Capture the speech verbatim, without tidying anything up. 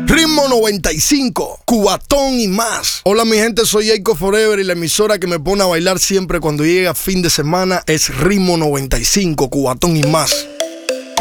Ritmo noventa y cinco, Cubatón y más. Hola mi gente, soy Eiko Forever y la emisora que me pone a bailar siempre cuando llega fin de semana es Ritmo noventa y cinco, Cubatón y más.